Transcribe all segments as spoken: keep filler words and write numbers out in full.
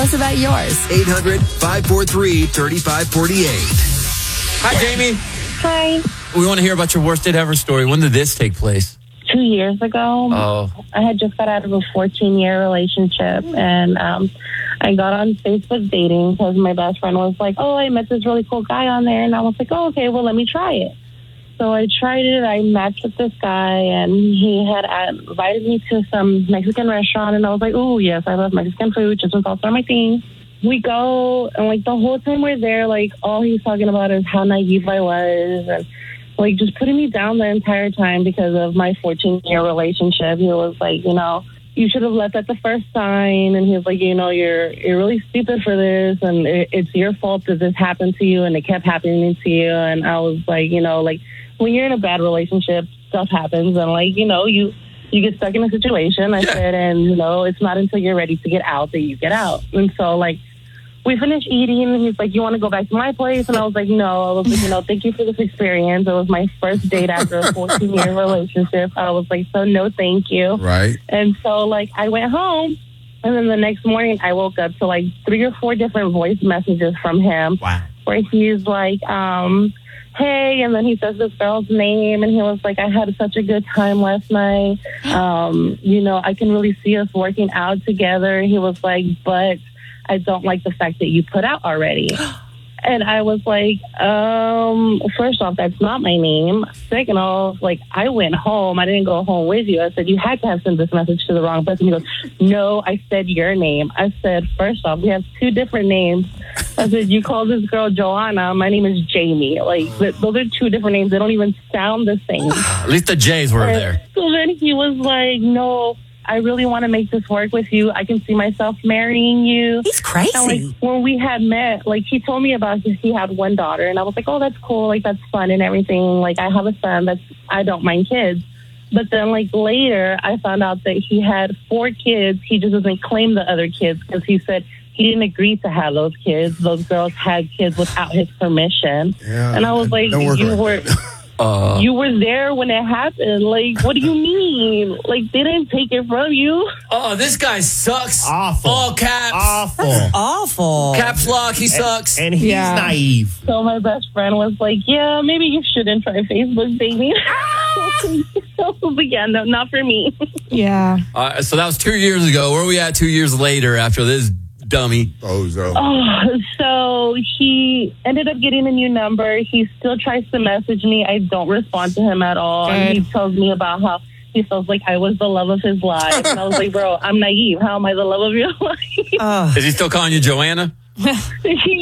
us about yours. eight hundred, five four three, three five four eight. Hi, Jamie. Hi. We want to hear about your worst date ever story. When did this take place? Two years ago, Oh. I had just got out of a fourteen-year relationship, and um, I got on Facebook dating because my best friend was like, oh, I met this really cool guy on there, and I was like, oh, okay, well, let me try it. So I tried it. I matched with this guy, and he had uh, invited me to some Mexican restaurant, and I was like, oh, yes, I love Mexican food. Just was also my thing. We go, and, like, the whole time we're there, like, all he's talking about is how naive I was, and like, just putting me down the entire time because of my fourteen-year relationship. He was like, you know, you should have left at the first sign. And he was like, you know, you're you're really stupid for this. And it, it's your fault that this happened to you. And it kept happening to you. And I was like, you know, like, when you're in a bad relationship, stuff happens. And, like, you know, you, you get stuck in a situation. I Yeah. said, and, you know, it's not until you're ready to get out that you get out. And so, like, we finished eating, and he's like, you want to go back to my place? And I was like, no. I was like, you know, thank you for this experience. It was my first date after a fourteen-year relationship. I was like, so no, thank you. Right. And so, like, I went home, and then the next morning I woke up to, like, three or four different voice messages from him. Wow. Where he's like, um, hey, and then he says this girl's name, and he was like, I had such a good time last night. Um, you know, I can really see us working out together. He was like, but I don't like the fact that you put out already. And I was like, um, first off, that's not my name. Second off, like, I went home. I didn't go home with you. I said, you had to have sent this message to the wrong person. He goes, no, I said your name. I said, first off, we have two different names. I said, you call this girl Joanna. My name is Jamie. Like, th- those are two different names. They don't even sound the same. At least the J's were And there. so then he was like, no, I really want to make this work with you. I can see myself marrying you. He's crazy. And, like, when we had met, like, he told me about his, he had one daughter, and I was like, oh, that's cool. Like, that's fun and everything. Like, I have a son. That's, I don't mind kids. But then, like, later, I found out that he had four kids. He just doesn't claim the other kids because he said he didn't agree to have those kids. Those girls had kids without his permission. Yeah, and I was like, don't work you like were... Uh, You were there when it happened. Like, what do you mean? Like, they didn't take it from you. oh, this guy sucks. Awful. All caps. Awful. Awful. Caps lock. He sucks. And he's Yeah. naive. So my best friend was like, yeah, maybe you shouldn't try Facebook dating. But yeah, no, not for me. Yeah. Uh, so that was two years ago. Where are we at two years later after this dummy? Bozo. Oh, so he ended up getting a new number. He still tries to message me. I don't respond to him at all. And he tells me about how he feels like I was the love of his life. And I was like, bro, I'm naive. How am I the love of your life? Is he still calling you Joanna? Yes.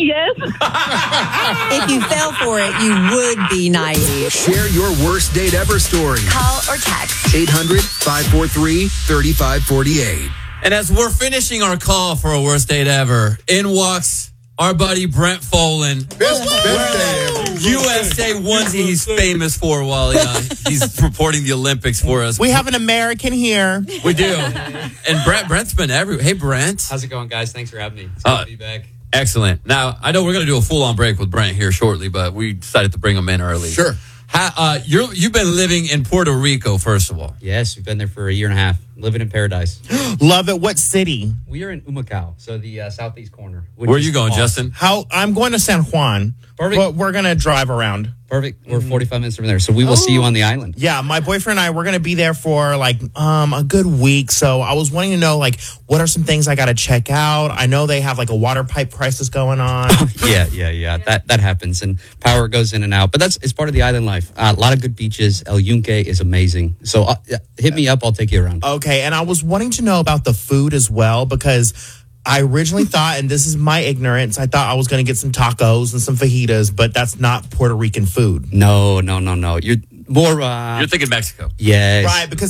If you fell for it, you would be naive. Share your worst date ever story. Call or text. eight hundred, five four three, three five four eight. And as we're finishing our call for a worst date ever, in walks our buddy Brent Folan. Best, best day ever. U S A onesie he's famous for while uh, he's reporting the Olympics for us. We have an American here. We do. And Brent, Brent's been everywhere. Hey, Brent. How's it going, guys? Thanks for having me. It's Uh, good to be back. Excellent. Now, I know we're going to do a full-on break with Brent here shortly, but we decided to bring him in early. Sure. How, uh, you're, you've been living in Puerto Rico, first of all. Yes, we've been there for a year and a half, living in paradise. Love it. What city? We are in Humacao, so the uh, southeast corner. which Where are is you going, awesome. Justin? How? I'm going to San Juan. Perfect. But we're going to drive around. Perfect. We're forty-five minutes from there, so we will see you on the island. Yeah, my boyfriend and I, we're going to be there for like um a good week. So I was wanting to know, like, what are some things I got to check out? I know they have like a water pipe crisis going on. Yeah, yeah, yeah. That that happens, and power goes in and out. But that's it's part of the island life. Uh, a lot of good beaches. El Yunque is amazing. So uh, hit me up. I'll take you around. Okay, and I was wanting to know about the food as well because I originally thought, and this is my ignorance, I thought I was going to get some tacos and some fajitas, but that's not Puerto Rican food. No, no, no, no. You're more. Uh, You're thinking Mexico. yes. Right, because